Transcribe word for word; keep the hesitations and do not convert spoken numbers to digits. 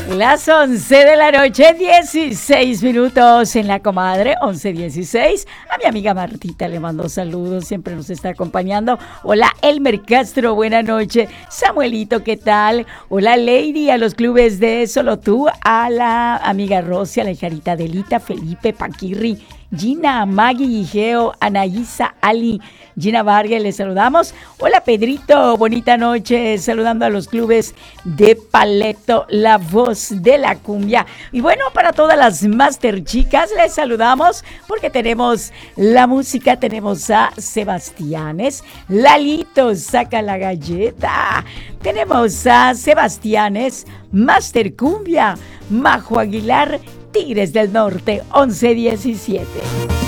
Las once de la noche, dieciséis minutos en la comadre, once dieciséis. A mi amiga Martita le mando saludos, siempre nos está acompañando. Hola Elmer Castro, buena noche. Samuelito, ¿qué tal? Hola Lady, a los clubes de Solo Tú, a la amiga Rosy, a la hijarita Delita, Felipe, Paquirri, Gina, Maggie, Geo, Anaísa, Ali, Gina Vargas, les saludamos. Hola Pedrito, bonita noche, saludando a los clubes de Paleto, la voz de la cumbia. Y bueno, para todas las master chicas, les saludamos porque tenemos la música, tenemos a Sebastianes, Lalito, saca la galleta. Tenemos a Sebastianes, Master Cumbia, Majo Aguilar, Tigres del Norte, once diecisiete.